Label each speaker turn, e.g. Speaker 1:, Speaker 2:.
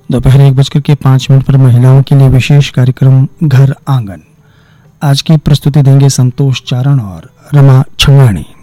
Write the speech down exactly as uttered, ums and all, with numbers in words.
Speaker 1: दोपहर एक बजकर के पाँच मिनट पर महिलाओं के लिए विशेष कार्यक्रम घर आंगन। आज की प्रस्तुति देंगे संतोष चारण और रमा छंगाणी।